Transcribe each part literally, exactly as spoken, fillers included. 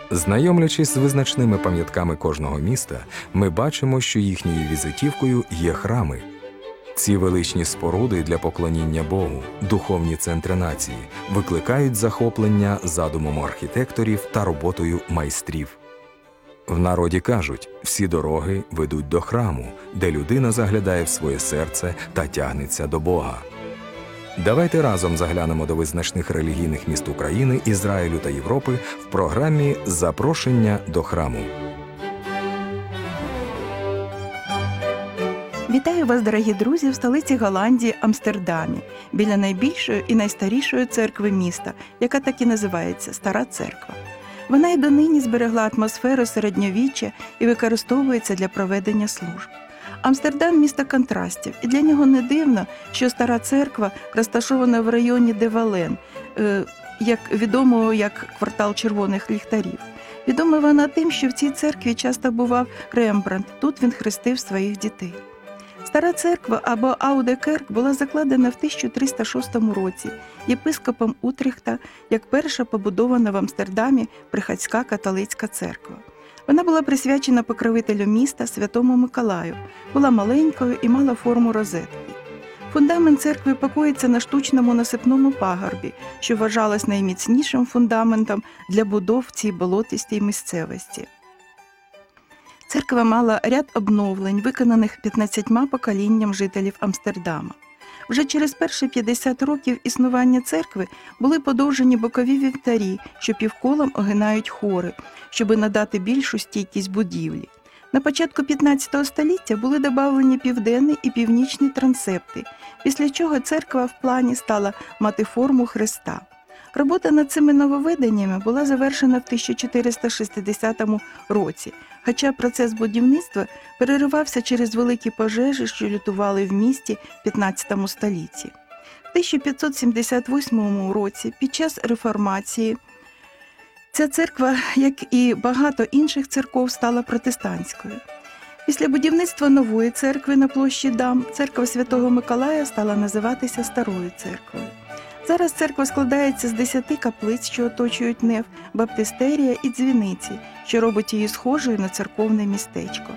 Знайомлячись з визначними пам'ятками кожного міста, ми бачимо, що їхньою візитівкою є храми. Ці величні споруди для поклоніння Богу, духовні центри нації, викликають захоплення задумом архітекторів та роботою майстрів. В народі кажуть, всі дороги ведуть до храму, де людина заглядає в своє серце та тягнеться до Бога. Давайте разом заглянемо до визначних релігійних міст України, Ізраїлю та Європи в програмі «Запрошення до храму». Вітаю вас, дорогі друзі, в столиці Голландії – Амстердамі, біля найбільшої і найстарішої церкви міста, яка так і називається – Стара Церква. Вона й донині зберегла атмосферу середньовіччя і використовується для проведення служб. Амстердам – місто контрастів, і для нього не дивно, що Стара Церква розташована в районі Де-Вален, як відомого як квартал червоних ліхтарів. Відома вона тим, що в цій церкві часто бував Рембрандт, тут він хрестив своїх дітей. Стара церква або Ауде Керк була закладена в тисяча триста шостому році єпископом Утрехта як перша побудована в Амстердамі приходська католицька церква. Вона була присвячена покровителю міста Святому Миколаю, була маленькою і мала форму розетки. Фундамент церкви покоїться на штучному насипному пагорбі, що вважалось найміцнішим фундаментом для будов в цій болотистій місцевості. Церква мала ряд обновлень, виконаних п'ятнадцятьма поколінням жителів Амстердама. Вже через перші п'ятдесят років існування церкви були подовжені бокові вівтарі, що півколом огинають хори, щоби надати більшу стійкість будівлі. На початку п'ятнадцятого століття були добавлені південний і північний трансепти, після чого церква в плані стала мати форму хреста. Робота над цими нововведеннями була завершена в тисяча чотириста шістдесятому році, хоча процес будівництва переривався через великі пожежі, що лютували в місті в п'ятнадцятому столітті. В тисяча п'ятсот сімдесят восьмому році, під час реформації, ця церква, як і багато інших церков, стала протестантською. Після будівництва нової церкви на площі Дам, церква Святого Миколая стала називатися Старою церквою. Зараз церква складається з десяти каплиць, що оточують неф, баптистерія і дзвіниці, що робить її схожою на церковне містечко.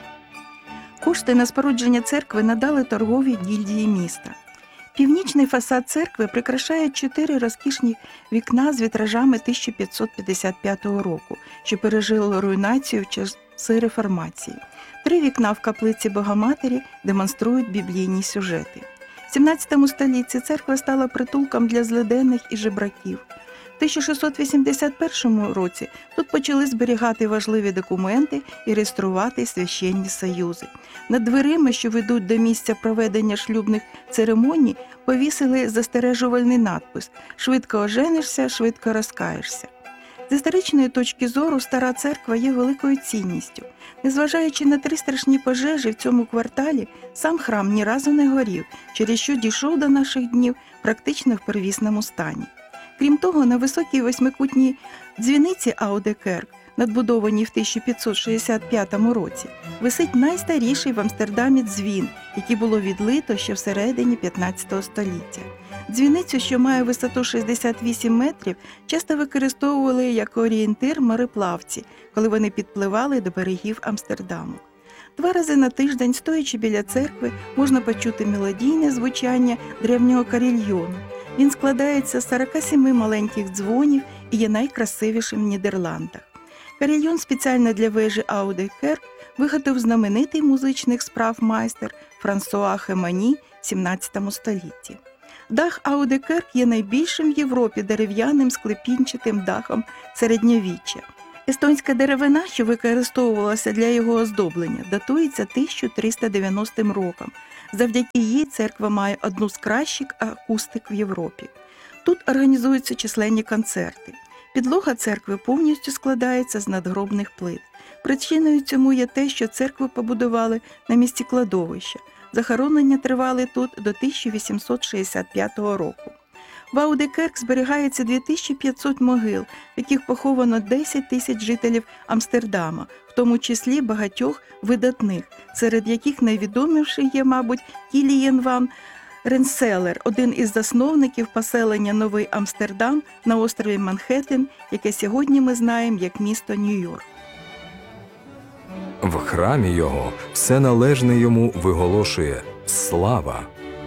Кошти на спорудження церкви надали торгові гільдії міста. Північний фасад церкви прикрашає чотири розкішні вікна з вітражами тисяча п'ятсот п'ятдесят п'ятого року, що пережили руйнацію в часи реформації. Три вікна в каплиці Богоматері демонструють біблійні сюжети. В сімнадцятому столітті церква стала притулком для злиденних і жебраків. В тисяча шістсот вісімдесят першому році тут почали зберігати важливі документи і реєструвати священні союзи. Над дверима, що ведуть до місця проведення шлюбних церемоній, повісили застережувальний надпис «Швидко оженишся, швидко розкаєшся». З історичної точки зору Стара церква є великою цінністю. Незважаючи на три страшні пожежі в цьому кварталі, сам храм ні разу не горів, через що дійшов до наших днів практично в первісному стані. Крім того, на високій восьмикутній дзвіниці Ауде Керк, надбудованій в тисяча п'ятсот шістдесят п'ятому році, висить найстаріший в Амстердамі дзвін, який було відлито ще всередині п'ятнадцятого століття. Дзвіницю, що має висоту шістдесят вісім метрів, часто використовували як орієнтир мореплавці, коли вони підпливали до берегів Амстердаму. Два рази на тиждень, стоячи біля церкви, можна почути мелодійне звучання древнього карільйону. Він складається з сорока семи маленьких дзвонів і є найкрасивішим в Нідерландах. Карільйон спеціально для вежі Ауде Керк виготовив знаменитий музичних справ майстер Франсуа Хемані в сімнадцятому столітті. Дах Ауде Керк є найбільшим в Європі дерев'яним склепінчатим дахом середньовіччя. Естонська деревина, що використовувалася для його оздоблення, датується тисяча триста дев'яностим роком. Завдяки їй церква має одну з кращих акустик в Європі. Тут організуються численні концерти. Підлога церкви повністю складається з надгробних плит. Причиною цьому є те, що церкву побудували на місці кладовища. Захоронення тривали тут до тисяча вісімсот шістдесят п'ятого року. В Ауде Керк зберігається дві тисячі п'ятсот могил, в яких поховано десять тисяч жителів Амстердама, в тому числі багатьох видатних, серед яких найвідоміший є, мабуть, Кілієн ван Ренселер – один із засновників поселення Новий Амстердам на острові Манхеттен, яке сьогодні ми знаємо як місто Нью-Йорк. В храмі його все належне йому виголошує «Слава».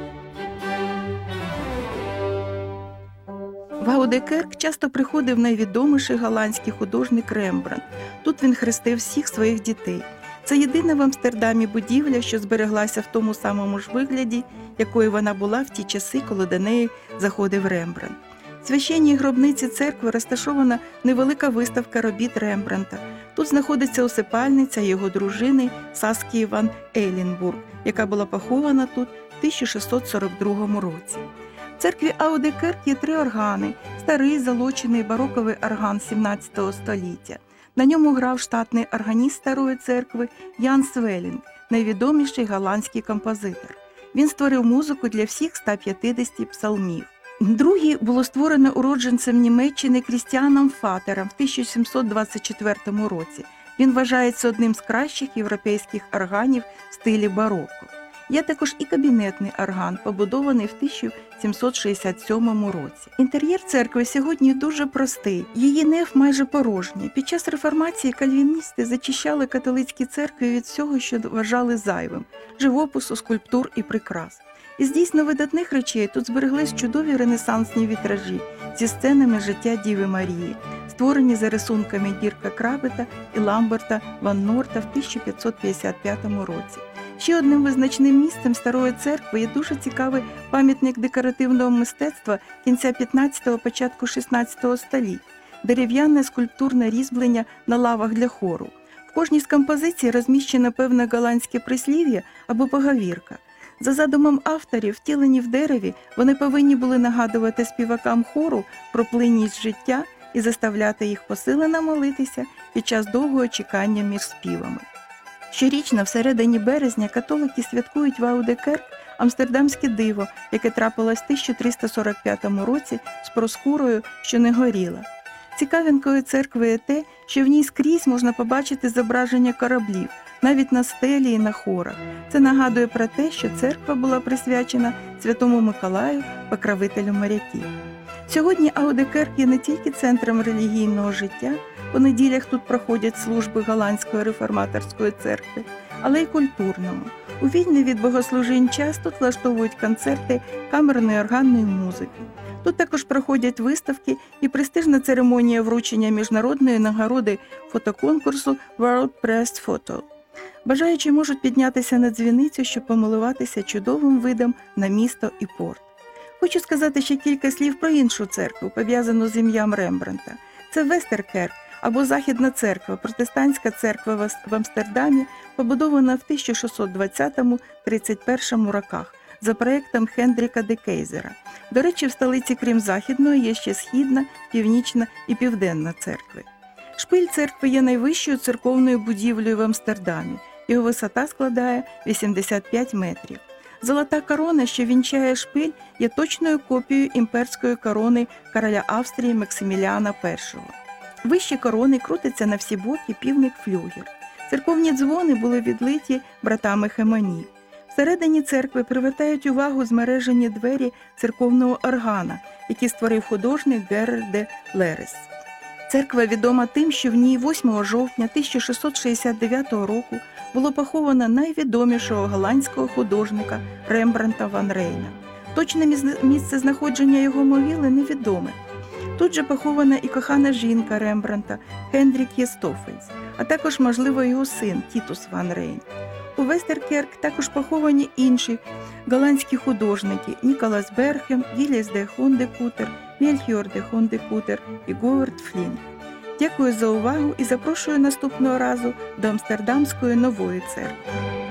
В Аудекерк часто приходив найвідоміший голландський художник Рембрандт. Тут він хрестив всіх своїх дітей. Це єдина в Амстердамі будівля, що збереглася в тому самому ж вигляді, якою вона була в ті часи, коли до неї заходив Рембрандт. В священній гробниці церкви розташована невелика виставка робіт Рембрандта. Тут знаходиться усипальниця його дружини Саскії ван Ейлінбург, яка була похована тут в тисяча шістсот сорок другому році. В церкві Аудекерк є три органи – старий залочений бароковий орган сімнадцятого століття. На ньому грав штатний органіст старої церкви Ян Свелінг, найвідоміший голландський композитор. Він створив музику для всіх ста п'ятдесяти псалмів. Другий було створено уродженцем Німеччини Крістіаном Фатером в тисяча сімсот двадцять четвертому році. Він вважається одним з кращих європейських органів в стилі бароко. Є також і кабінетний орган, побудований в тисяча сімсот шістдесят сьомому році. Інтер'єр церкви сьогодні дуже простий, її неф майже порожній. Під час реформації кальвіністи зачищали католицькі церкви від всього, що вважали зайвим – живопису, скульптур і прикрас. Із дійсно видатних речей тут збереглись чудові ренесансні вітражі зі сценами життя Діви Марії, створені за рисунками Дірка Крабета і Ламберта ван Норта в тисяча п'ятсот п'ятдесят п'ятому році. Ще одним визначним місцем старої церкви є дуже цікавий пам'ятник декоративного мистецтва кінця п'ятнадцятого – початку шістнадцятого століть – дерев'яне скульптурне різьблення на лавах для хору. В кожній з композицій розміщено певне голландське прислів'я або поговірка. За задумом авторів, втілені в дереві, вони повинні були нагадувати співакам хору про плинність життя і заставляти їх посилено молитися під час довгого чекання між співами. Щорічно всередині березня католики святкують в Аудекерк амстердамське диво, яке трапилось в тисяча триста сорок п'ятому році з проскурою, що не горіла. Цікавинкою церкви є те, що в ній скрізь можна побачити зображення кораблів, навіть на стелі і на хорах. Це нагадує про те, що церква була присвячена Святому Миколаю, покровителю моряків. Сьогодні Аудекерк є не тільки центром релігійного життя, по неділях тут проходять служби Голландської реформаторської церкви, але й культурному. У вільний від богослужінь час тут влаштовують концерти камерної органної музики. Тут також проходять виставки і престижна церемонія вручення міжнародної нагороди фотоконкурсу World Press Photo. Бажаючі можуть піднятися на дзвіницю, щоб помилуватися чудовим видом на місто і порт. Хочу сказати ще кілька слів про іншу церкву, пов'язану з ім'ям Рембрандта. Це Вестеркерк, або Західна церква, протестантська церква в Амстердамі, побудована в тисяча шістсот двадцятому - тридцять першому роках за проєктом Хендріка де Кейзера. До речі, в столиці, крім Західної, є ще Східна, Північна і Південна церкви. Шпиль церкви є найвищою церковною будівлею в Амстердамі. Його висота складає вісімдесят п'ять метрів. Золота корона, що вінчає шпиль, є точною копією імперської корони короля Австрії Максиміліана першого. Вище корони крутиться на всі боки півник-флюгер. Церковні дзвони були відлиті братами Хемоні. Всередині церкви привертають увагу змережені двері церковного органа, які створив художник Герер де Лерес. Церква відома тим, що в ній восьмого жовтня тисяча шістсот шістдесят дев'ятого року було поховано найвідомішого голландського художника Рембрандта ван Рейна. Точне місце знаходження його могили невідоме. Тут же похована і кохана жінка Рембрандта Хендрік Єстофельс, а також, можливо, його син Тітус ван Рейн. У Вестеркерк також поховані інші голландські художники Ніколас Берхем, Віліс де Хондекутер, Мельхіор де Хондекутер і Говард Флінк. Дякую за увагу і запрошую наступного разу до Амстердамської Нової церкви.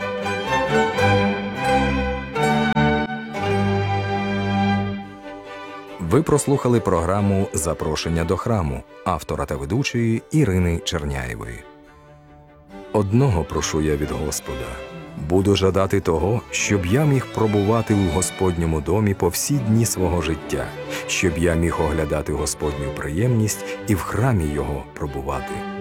Ви прослухали програму «Запрошення до храму» автора та ведучої Ірини Черняєвої. Одного прошу я від Господа. Буду жадати того, щоб я міг пробувати у Господньому домі по всі дні свого життя, щоб я міг оглядати Господню приємність і в храмі Його пробувати.